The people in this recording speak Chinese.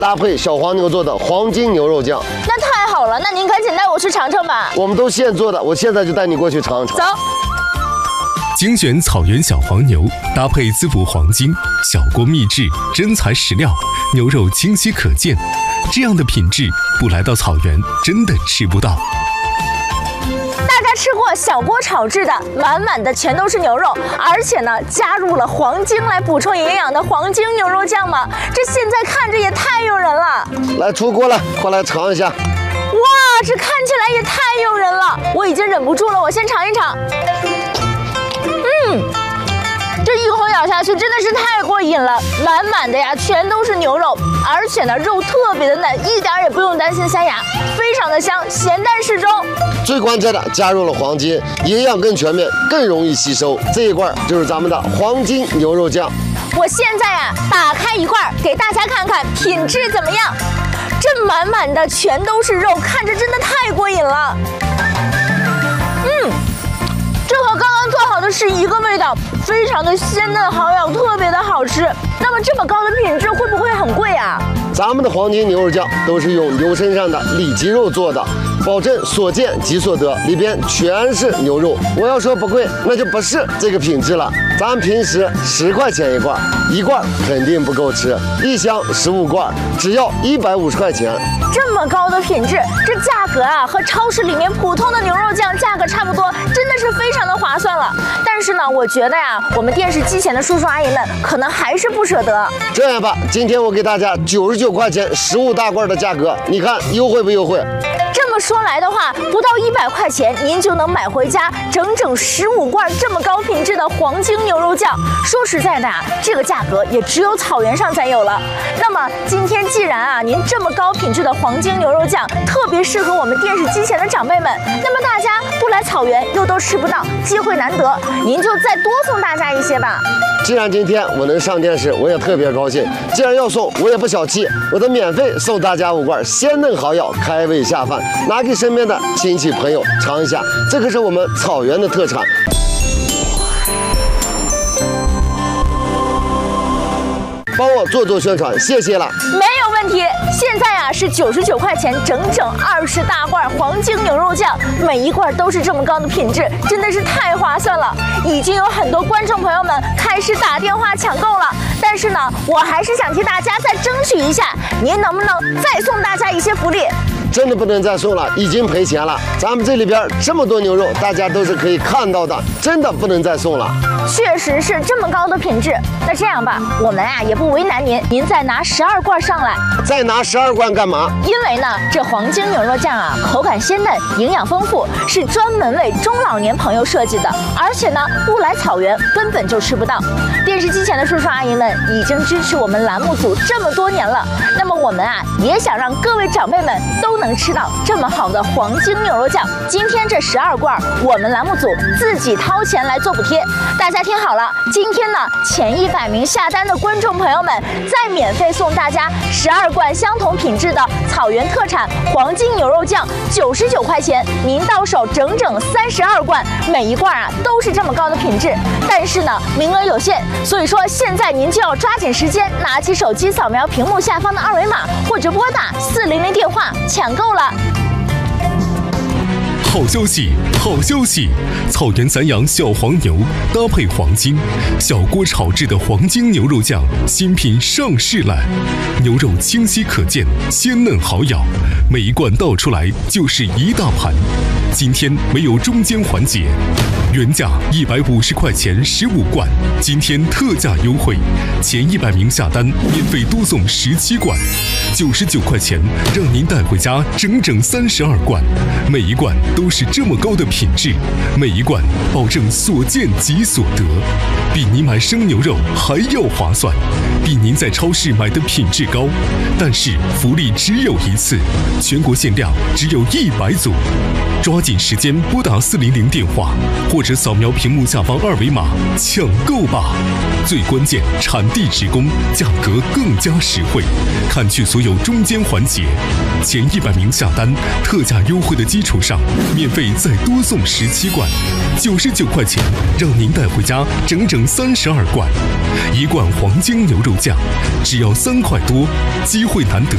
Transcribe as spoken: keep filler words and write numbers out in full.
搭配小黄牛做的黄金牛肉酱。 那太好了，那您赶紧带我去尝尝吧。 我们都现做的，我现在就带你过去尝尝。 走。 精选草原小黄牛，搭配滋补黄金，小锅秘制，真材实料，牛肉清晰可见。这样的品质，不来到草原真的吃不到。 大家吃过小锅炒制的，满满的全都是牛肉，而且呢加入了黄精来补充营养的黄精牛肉酱吗？这现在看着也太诱人了。 来出锅了，快来尝一下。 哇，这看起来也太诱人了，我已经忍不住了，我先尝一尝。嗯，这一口咬下去真的是太过瘾了，满满的呀全都是牛肉，而且呢肉特别的嫩，一点也不用担心塞牙，非常的香，咸淡适中。 最关键的加入了黄金，营养更全面，更容易吸收。这一罐就是咱们的黄金牛肉酱。 我现在啊打开一罐给大家看看品质怎么样。这满满的全都是肉，看着真的太过瘾了。嗯，这和刚刚做好的是一个味道，非常的鲜嫩好咬，特别的好吃。那么这么高的品质会不会很贵啊？ 咱们的黄金牛肉酱都是用牛身上的里脊肉做的，保证所见即所得，里边全是牛肉。我要说不贵，那就不是这个品质了。咱们平时十块钱一罐，一罐肯定不够吃，一箱十五罐，只要一百五十块钱。 这么高的品质，这价格啊和超市里面普通的牛肉酱价格差不多，真的是非常的划算了。但是呢，我觉得呀，我们电视机前的叔叔阿姨们可能还是不舍得。 这样吧，今天我给大家九十九块钱十五大罐的价格，你看优惠不优惠？ 这么说来的话，不到一百块钱，您就能买回家整整十五罐这么高品质的黄金牛肉酱。说实在的啊，这个价格也只有草原上才有了。那么今天既然啊，您这么高品质的黄金牛肉酱特别适合我们电视机前的长辈们，那么大家不来草原又都吃不到，机会难得，您就再多送大家一些吧。 既然今天我能上电视，我也特别高兴。既然要送，我也不小气，我得免费送大家五罐鲜嫩好咬、开胃下饭，拿给身边的亲戚朋友尝一下，这可是我们草原的特产。帮我做做宣传，谢谢了。 没有问题。现在啊是九十九块钱，整整二十大罐黄金牛肉酱，每一罐都是这么高的品质，真的是太划算了。已经有很多观众朋友们开始打电话抢购了，但是呢，我还是想替大家再争取一下，您能不能再送大家一些福利？ 真的不能再送了，已经赔钱了。咱们这里边这么多牛肉，大家都是可以看到的，真的不能再送了。 确实是这么高的品质。那这样吧，我们啊也不为难您，您再拿十二罐上来。 再拿十二罐干嘛？ 因为呢，这黄金牛肉酱啊，口感鲜嫩，营养丰富，是专门为中老年朋友设计的，而且呢，不来草原根本就吃不到。电视机前的叔叔阿姨们已经支持我们栏目组这么多年了，那么我们啊也想让各位长辈们都能吃到这么好的黄金牛肉酱。今天这十二罐，我们栏目组自己掏钱来做补贴。大家听好了，今天呢，前一百名下单的观众朋友们，再免费送大家十二罐相同品质的草原特产黄金牛肉酱，九十九块钱，您到手整整三十二罐，每一罐啊都是这么高的品质。但是呢，名额有限，所以说现在您就要抓紧时间，拿起手机扫描屏幕下方的二维码，或者拨打四零零电话抢购了。 好消息，好消息！草原散养小黄牛搭配黄金，小锅炒制的黄金牛肉酱新品上市了。牛肉清晰可见，鲜嫩好咬，每一罐倒出来就是一大盘。今天没有中间环节，原价一百五十块钱十五罐，今天特价优惠，前一百名下单免费多送十七罐，九十九块钱让您带回家整整三十二罐，每一罐都是这么高的品质，每一罐保证所见即所得，比您买生牛肉还要划算，比您在超市买的品质高。但是福利只有一次，全国限量只有一百组，抓紧时间拨打四零零电话，或者扫描屏幕下方二维码抢购吧。最关键，产地直供，价格更加实惠，砍去所有中间环节。前一百名下单，特价优惠的基础上，免费再多送十七罐，九十九块钱，让您带回家整整三十二罐。一罐黄金牛肉酱，只要三块多，机会难得，